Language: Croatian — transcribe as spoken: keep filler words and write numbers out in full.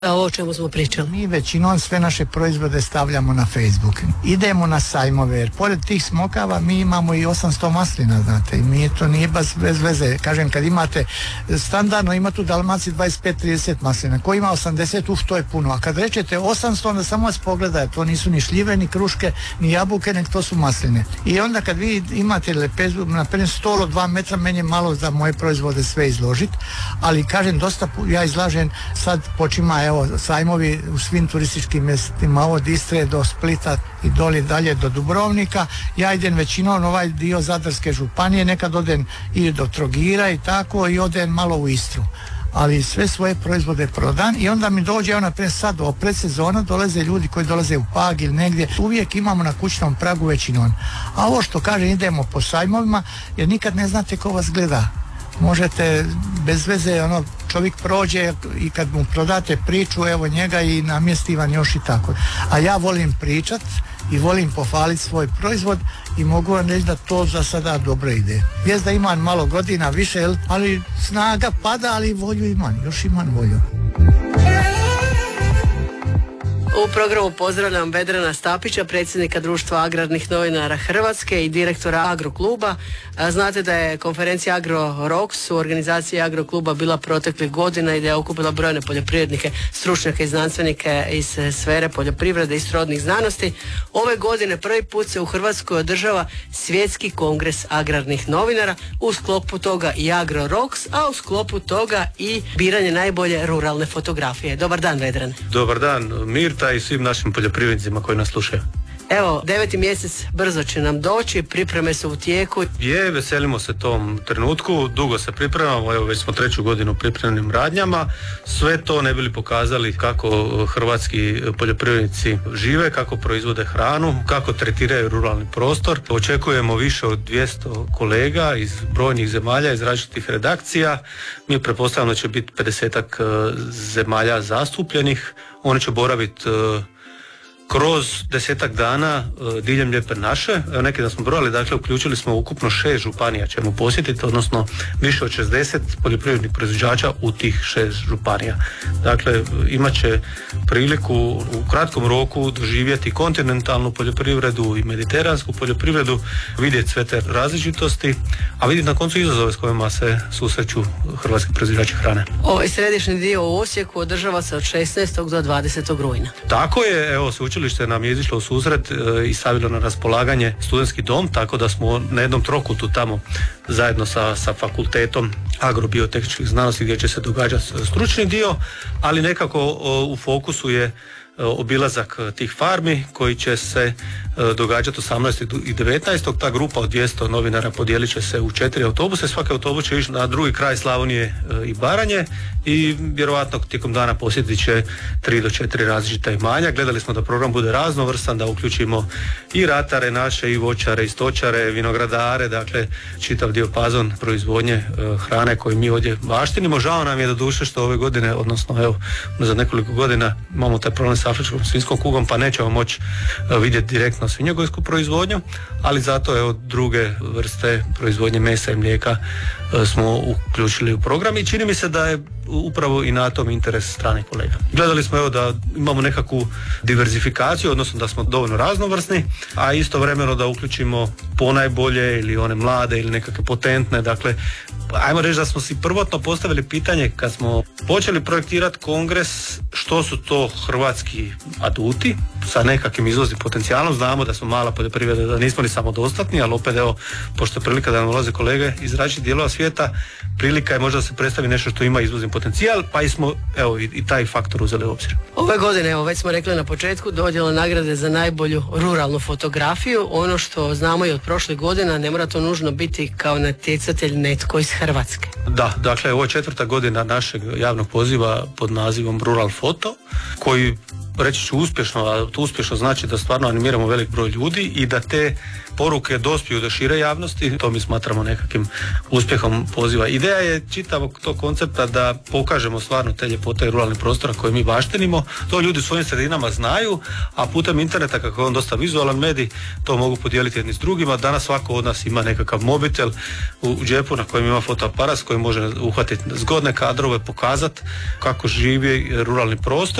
Ovo o čemu smo pričali. Mi većinom sve naše proizvode stavljamo na Facebook. Idemo na sajmove, jer pored tih smokava mi imamo i osamsto maslina, znate, i mi to nije baš bez veze. Kažem, kad imate standardno, ima tu Dalmaciji dvadeset pet trideset maslina, ko ima osamdeset, uf, to je puno. A kad rečete osamsto, onda samo vas pogledaj, to nisu ni šljive, ni kruške, ni jabuke, nek to su masline. I onda kad vi imate lepezu, na primjer stol od dva metra, meni je malo za moje proizvode sve izložiti, ali kažem, dosta ja izlažem, sad počima, evo, sajmovi u svim turističkim mjestima od Istre do Splita i doli dalje do Dubrovnika. Ja idem većinom ovaj dio Zadarske županije, nekad odem i do Trogira i tako, i odem malo u Istru, ali sve svoje proizvode prodam. I onda mi dođe, evo naprijed sad o predsezona dolaze ljudi koji dolaze u Pag ili negdje, uvijek imamo na kućnom pragu većinom. A ovo što kažem, idemo po sajmovima, jer nikad ne znate ko vas gleda. Možete bez veze, ono, čovjek prođe i kad mu prodate priču, evo njega, i namjesti vam još i tako. A ja volim pričat i volim pohvaliti svoj proizvod i mogu vam reći da to za sada dobro ide. Jest da imam malo godina više, ali snaga pada, ali volju imam, još imam volju. U programu pozdravljam Vedrana Stapića, predsjednika Društva agrarnih novinara Hrvatske i direktora Agrokluba. Znate da je konferencija AgroRox u organizaciji Agrokluba bila proteklih godina i da je okupila brojne poljoprivrednike, stručnjake i znanstvenike iz sfere poljoprivrede i srodnih znanosti. Ove godine prvi put se u Hrvatskoj održava Svjetski kongres agrarnih novinara, u sklopu toga i AgroRox, a u sklopu toga i biranje najbolje ruralne fotografije. Dobar dan, Vedran. Dobar dan, Mirta, i svim našim poljoprivrednicima koji nas slušaju. Evo, deveti mjesec brzo će nam doći, pripreme su u tijeku. Je, veselimo se tom trenutku, dugo se pripremamo, evo već smo treću godinu u pripremnim radnjama. Sve to ne bili pokazali kako hrvatski poljoprivrednici žive, kako proizvode hranu, kako tretiraju ruralni prostor. Očekujemo više od dvjesto kolega iz brojnih zemalja, iz različitih redakcija. Mi pretpostavljamo da će biti pedesetak zemalja zastupljenih. Oni će boraviti kroz desetak dana uh, diljem Lijepe naše. Neki da smo brojali, dakle uključili smo ukupno šest županija ćemo posjetiti, odnosno više od šezdeset poljoprivrednih proizvođača u tih šest županija. Dakle, imat će priliku u kratkom roku doživjeti kontinentalnu poljoprivredu i mediteransku poljoprivredu, vidjeti sve te različitosti, a vidjeti na koncu izazove s kojima se susreću hrvatski proizvođači hrane. Ovaj središnji dio u Osijeku održava se od šesnaestog do dvadesetog rujna. Tako je, evo, sveučilište nam je izišlo u susret e, i stavilo na raspolaganje studentski dom, tako da smo na jednom trokutu tamo zajedno sa, sa fakultetom agrobiotehničkih znanosti gdje će se događati stručni dio, ali nekako o, u fokusu je obilazak tih farmi koji će se događati osamnaestog i devetnaestog Ta grupa od dvjesto novinara podijelit će se u četiri autobuse. Svaki autobus će ići na drugi kraj Slavonije i Baranje i vjerojatno tijekom dana posjetit će tri do četiri različita imanja. Gledali smo da program bude raznovrstan, da uključimo i ratare naše, i voćare, i stočare, vinogradare, dakle čitav dijapazon proizvodnje hrane koju mi ovdje baštinimo. Žao nam je doduše što ove godine, odnosno evo za nekoliko godina imamo taj problem sa afričkom svinjskom kugom, pa nećemo moći vidjeti direktno svinjogojsku proizvodnju, ali zato evo druge vrste proizvodnje mesa i mlijeka smo uključili u program i čini mi se da je upravo i na tom interes stranih kolega. Gledali smo evo da imamo nekakvu diverzifikaciju, odnosno da smo dovoljno raznovrsni, a istovremeno da uključimo ponajbolje ili one mlade ili nekakve potentne. Dakle, ajmo reći da smo si prvotno postavili pitanje kad smo počeli projektirati kongres, što su to hrvatski aduti sa nekakvim izvoznim potencijalom. Znamo da smo mala poljoprivreda, da nismo ni samodostatni, ali opet evo, pošto je prilika da nam ulaze kolege iz različitih dijelova svijeta, prilika je možda da se predstavi nešto što ima izvozni potencijal, pa i smo evo i, i taj faktor uzeli u obzir. Ove godine, evo već smo rekli na početku, dodjela nagrade za najbolju ruralnu fotografiju. Ono što znamo i od prošle godine, ne mora to nužno biti kao natjecatelj netko iz Hrvatske. Da, dakle ovo je četvrta godina našeg javnog poziva pod nazivom Rural Foto, koji reći ću uspješno, a to uspješno znači da stvarno animiramo velik broj ljudi i da te poruke dospiju do šire javnosti, to mi smatramo nekakvim uspjehom poziva. Ideja je čitavog tog koncepta da pokažemo stvarno te ljepote i ruralnih prostora koje mi baštenimo, to ljudi u svojim sredinama znaju, a putem interneta, kako je on dosta vizualan medij, to mogu podijeliti jedni s drugima. Danas svako od nas ima nekakav mobitel u džepu na kojem ima fotoaparat s kojim može uhvatiti zgodne kadrove, pokazati kako živi ruralni prostor.